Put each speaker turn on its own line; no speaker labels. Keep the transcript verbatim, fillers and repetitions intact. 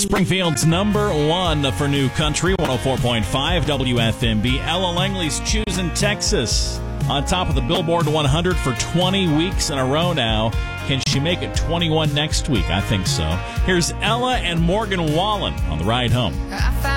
Springfield's number one for new country, one oh four point five W F M B. Ella Langley's Choosing Texas on top of the Billboard one hundred for twenty weeks in a row now. Can she make it twenty-one next week? I think so. Here's Ella and Morgan Wallen on the ride home.